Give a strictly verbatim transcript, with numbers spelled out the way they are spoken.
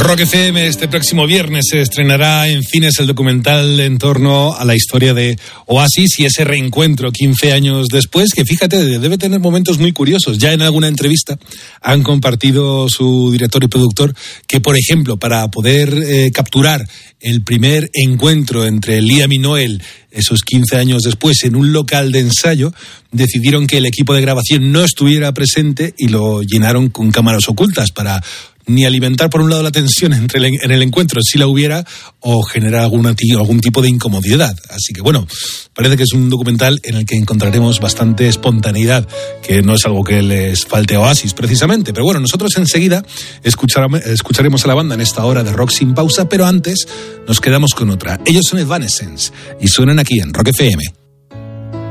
Rock F M, este próximo viernes se estrenará en cines el documental en torno a la historia de Oasis y ese reencuentro quince años después, que fíjate, debe tener momentos muy curiosos. Ya en alguna entrevista han compartido su director y productor que, por ejemplo, para poder eh, capturar el primer encuentro entre Liam y Noel esos quince años después en un local de ensayo, decidieron que el equipo de grabación no estuviera presente y lo llenaron con cámaras ocultas para ni alimentar por un lado la tensión entre el, en el encuentro, si la hubiera, o generar alguna, algún tipo de incomodidad. Así que bueno, parece que es un documental en el que encontraremos bastante espontaneidad, que no es algo que les falte a Oasis precisamente. Pero bueno, nosotros enseguida escucharemos a la banda en esta hora de Rock Sin Pausa, pero antes nos quedamos con otra. Ellos son Evanescence y suenan aquí en Rock F M.